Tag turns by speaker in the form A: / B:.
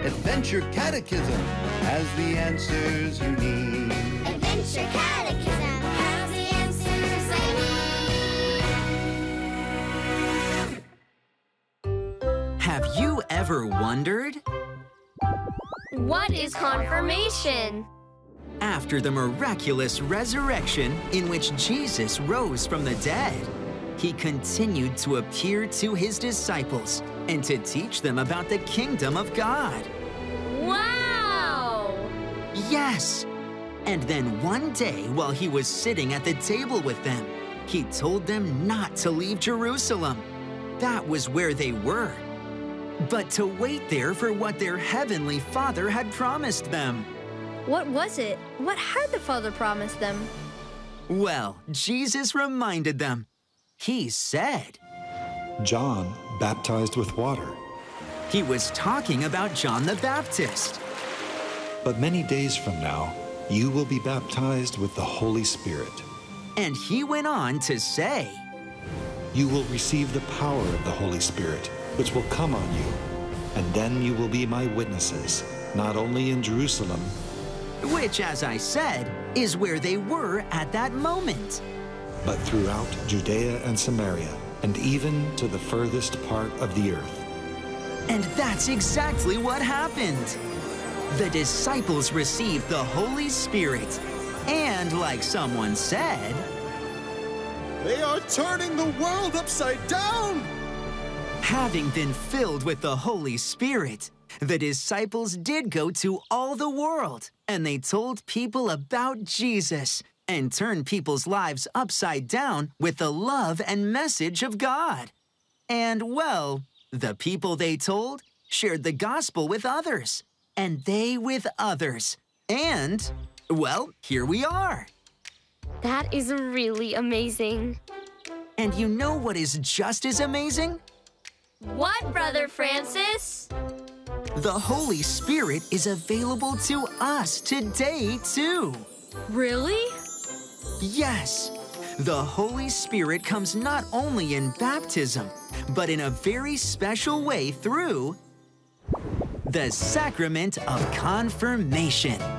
A: Adventure Catechism has the answers you need.
B: Adventure Catechism has the answers I need.
C: Have you ever wondered?
D: What is confirmation?
C: After the miraculous resurrection in which Jesus rose from the dead, he continued to appear to his disciples and to teach them about the kingdom of God.
D: Wow!
C: Yes! And then one day, while he was sitting at the table with them, he told them not to leave Jerusalem. That was where they were. But to wait there for what their heavenly Father had promised them.
E: What was it? What had the Father promised them?
C: Well, Jesus reminded them. He said,
F: John baptized with water.
C: He was talking about John the Baptist.
F: But many days from now, you will be baptized with the Holy Spirit.
C: And he went on to say,
F: You will receive the power of the Holy Spirit, which will come on you. And then you will be my witnesses, not only in Jerusalem,
C: which, as I said, is where they were at that moment,
F: but throughout Judea and Samaria, and even to the furthest part of the earth.
C: And that's exactly what happened. The disciples received the Holy Spirit. And like someone said,
G: they are turning the world upside down!
C: Having been filled with the Holy Spirit, the disciples did go to all the world, and they told people about Jesus and turned people's lives upside down with the love and message of God. And, well, the people they told shared the gospel with others, and they with others. And, well, here we are.
D: That is really amazing.
C: And you know what is just as amazing?
D: What, Brother Francis?
C: The Holy Spirit is available to us today, too.
E: Really?
C: Yes. The Holy Spirit comes not only in baptism, but in a very special way through the sacrament of confirmation.